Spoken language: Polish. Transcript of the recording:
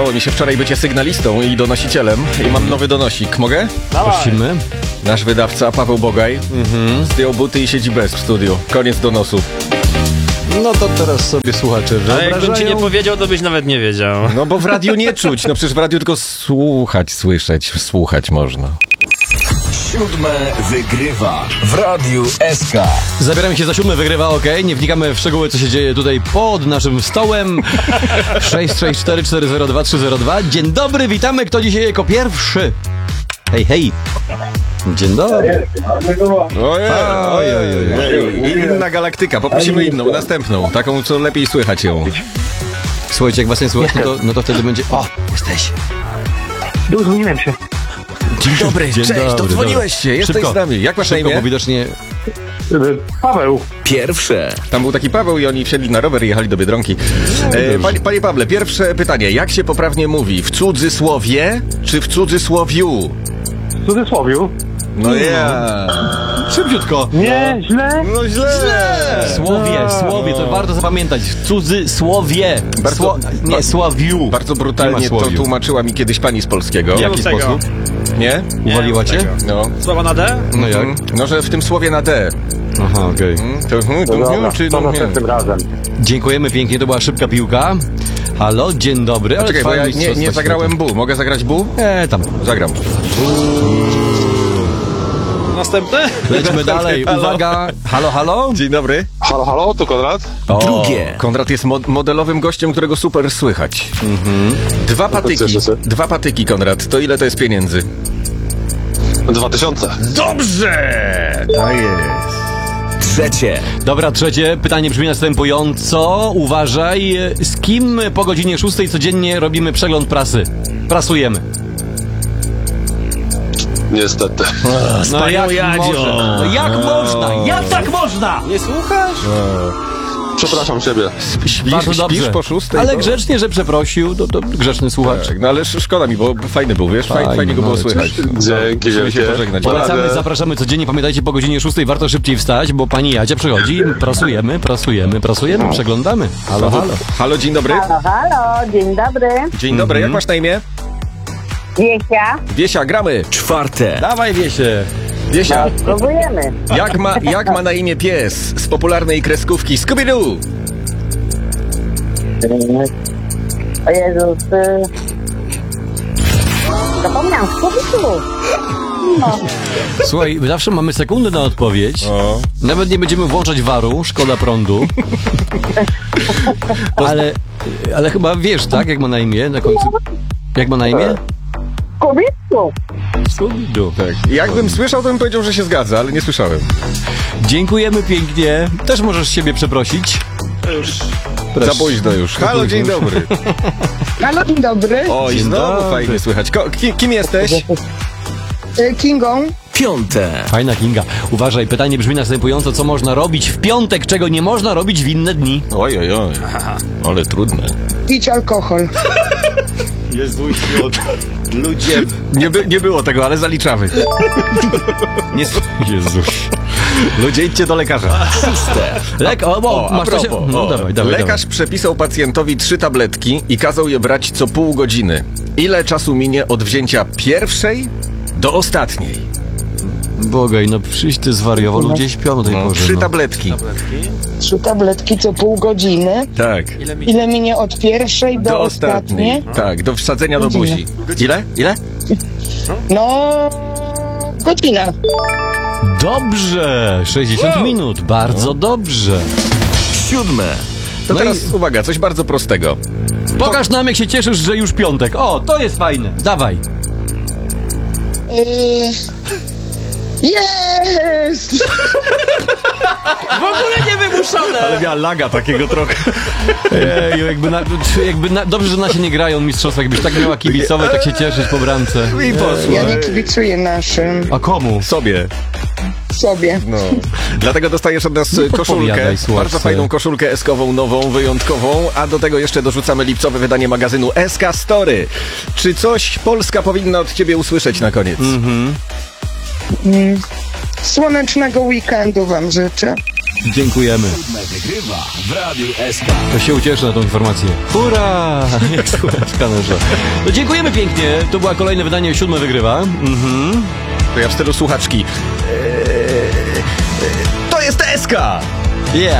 Podobało mi się wczoraj bycie sygnalistą i donosicielem i mam nowy donosik. Mogę? Prosimy. Nasz wydawca Paweł Bogaj zdjął buty i siedzi bez w studiu. Koniec donosu. No to teraz sobie słuchacze A jakbym ci nie wyobrażają. powiedział, to byś nawet nie wiedział. No bo w radiu nie czuć. No przecież w radiu tylko słuchać można. Siódme wygrywa w Radiu SK. Zabieramy się za siódme, wygrywa, okej. Nie wnikamy w szczegóły, co się dzieje tutaj pod naszym stołem. 664022302. Dzień dobry, witamy. Kto dzisiaj jako pierwszy? Hej, hej. Dzień dobry. Ojej. Inna galaktyka. Poprosimy inną, następną. Taką, co lepiej słychać ją. Słuchajcie, jak was nie słychać, no to wtedy będzie... O, jesteś. Dodzwoniłem się. Dzień dobry, Dzień cześć, dobry, dodzwoniłeś się, jesteś Szybko. z nami. Jak masz na Szybko, bo imię? widocznie... Paweł. Pierwsze. Tam był taki Paweł i oni wsiedli na rower i jechali do Biedronki. Panie Pawle, pierwsze pytanie. Jak się poprawnie mówi? W cudzysłowie czy w cudzysłowiu? W cudzysłowiu. No ja. Szybciutko. Nie, źle. No źle. Słowie, to warto zapamiętać. W cudzysłowie. Bardzo- Nie, sławiu. Bardzo Nie brutalnie ma to słowiu. tłumaczyła mi kiedyś pani z polskiego. W jaki tego. sposób? Nie? Uwaliła cię? No. Słowa na D? No jak? No, że w tym słowie na D. Aha, okej. To czy To następnym razem. Dziękujemy pięknie, to była szybka piłka. Halo, dzień dobry. Ale Czekaj, bo trwa ja mistrzostwa nie zagrałem bu. Mogę zagrać bu? świata. Tam. Zagram. Następny? Lecimy dalej. Halo. Uwaga. Halo, halo? Dzień dobry. Halo, to Konrad? Drugie. Konrad jest modelowym gościem, którego super słychać. Dwa patyki, Konrad. To ile to jest pieniędzy? 2000. Dobrze! Tak jest. Trzecie. Dobra, trzecie pytanie brzmi następująco. Uważaj, z kim po godzinie 6 codziennie robimy przegląd prasy? Prasujemy. Niestety. No jak Jadzio. można? No jak można? Jak tak można? Nie słuchasz? Przepraszam ciebie. Bardzo dobrze. Śpisz po 6? Ale grzecznie, że przeprosił, to grzeczny słuchacz. Tak, no ale szkoda mi, bo fajny był, wiesz? Fajnie go było ale słychać. Dzięki Musimy się wielkie. pożegnać. Polecamy, zapraszamy codziennie. Pamiętajcie, po godzinie 6 warto szybciej wstać, bo pani Jadzia przychodzi. Prasujemy, przeglądamy. Halo. Halo, dzień dobry. Halo, dzień dobry. Dzień dobry, jak masz na imię? Wiesia, Wiesia, gramy. Czwarte. Dawaj, Wiesie. Wiesia, próbujemy. jak ma na imię pies z popularnej kreskówki Scooby-Doo? O Jezus. Zapomniałam, Scooby-Doo. No, Słuchaj, zawsze mamy sekundę na odpowiedź. Nawet nie będziemy włączać waru, szkoda prądu. Ale chyba wiesz, tak? Jak ma na imię na końcu? Jak ma na imię? Scooby-Doo. Scooby-Doo. Tak. Jakbym słyszał, to bym powiedział, że się zgadza, ale nie słyszałem. Dziękujemy pięknie. Też możesz siebie przeprosić. Za późno już. Halo, dzień dobry. Halo, dzień dobry. Oj, Dzień znowu dobry. fajnie słychać. Kim jesteś? Kingą. Piąte. Fajna Kinga. Uważaj, pytanie brzmi następująco. Co można robić w piątek, czego nie można robić w inne dni? Oj. Ale trudne. Pić alkohol. Ludzie. Nie było tego, ale zaliczamy. Nie, Jezus. ludzie, idźcie do lekarza. Masz a to się... propos, No dawaj. lekarz przepisał pacjentowi 3 tabletki i kazał je brać co pół godziny. Ile czasu minie od wzięcia pierwszej do ostatniej? Bogaj, no przyjść ty zwariował, ludzie śpią o tej porze. 3 no. tabletki. 3 tabletki co pół godziny. Tak. Ile minie od pierwszej do ostatniej? Tak, do wsadzenia do buzi. Ile? No, godzina. Dobrze! 60 minut, bardzo dobrze. Siódme. To No teraz i- uwaga, coś bardzo prostego. Pokaż nam, jak się cieszysz, że już piątek. O, to jest fajne. Dawaj. Jest! W ogóle niewymuszone! Ale miała laga takiego trochę. Ej, dobrze, że na się nie grają mistrzostwa. Jakbyś tak miała kibicować, tak się cieszyć po bramce. I poszło. Ja nie kibicuję naszym A komu? Sobie. sobie. No. Dlatego dostajesz od nas koszulkę. podpowiadaj, słuchaj, Bardzo fajną koszulkę eskową, nową, wyjątkową, a do tego jeszcze dorzucamy lipcowe wydanie magazynu SK Story. Czy coś Polska powinna od ciebie usłyszeć na koniec? Słonecznego weekendu wam życzę. Dziękujemy. Wygrywa w Radiu SK. To się ucieszę na tą informację. Hurra! Jak słuchać kamerze. No dziękujemy pięknie. To była kolejne wydanie 7 wygrywa. Mhm. To ja w stylu słuchaczki. To jest SK! Yeah!